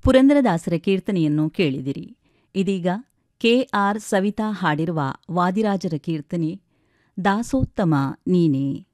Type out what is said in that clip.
ಪುರಂದರದಾಸರ ಕೀರ್ತನೆಯನ್ನು ಕೇಳಿದಿರಿ. ಇದೀಗ ಕೆ.ಆರ್. ಸವಿತಾ ಹಾಡಿರುವ ವಾದಿರಾಜರ ಕೀರ್ತನೆ ದಾಸೋತ್ತಮ ನೀನೇ.